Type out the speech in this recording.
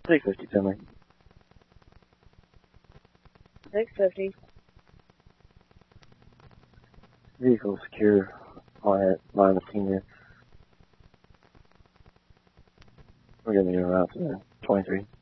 650 to me. 650. Vehicle secure at minus 10 minutes. We're going to be around to 23.